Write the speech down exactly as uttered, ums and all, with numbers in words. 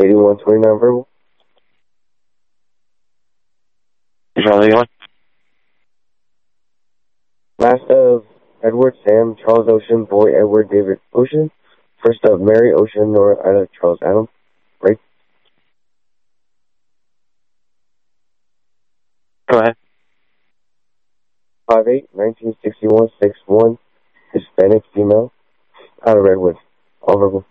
eighty-one twenty-nine verbal. Charlie one. Last of Edward Sam, Charles Ocean, Boy Edward David Ocean. First of Mary Ocean, Nora Ida Charles Adam. Break. Go ahead. five eight, nineteen sixty-one, six one, Hispanic female. Out of Redwood. All verbal.